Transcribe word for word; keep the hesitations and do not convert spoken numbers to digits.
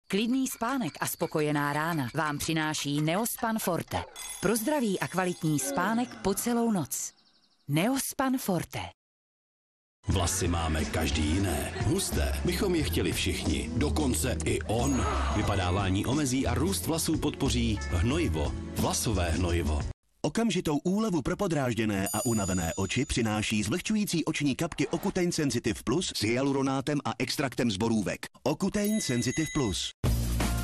Klidný spánek a spokojená rána vám přináší Neospan Forte. Pro zdravý a kvalitní spánek po celou noc. Neospan Forte. Vlasy máme každý jiné. Husté bychom je chtěli všichni. Dokonce i on. Vypadávání omezí a růst vlasů podpoří hnojivo. Vlasové hnojivo. Okamžitou úlevu pro podrážděné a unavené oči přináší zvlhčující oční kapky Ocutein Sensitive Plus s hyaluronátem a extraktem z borůvek. Ocutein Sensitive Plus.